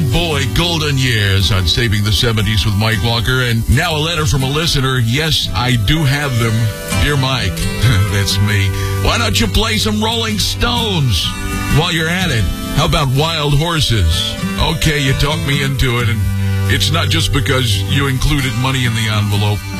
boy, golden years on Saving the 70s with Mike Walker. And now a letter from a listener. Yes, I do have them. Dear Mike, that's me. Why don't you play some Rolling Stones while you're at it? How about Wild Horses? Okay, you talked me into it, and it's not just because you included money in the envelope.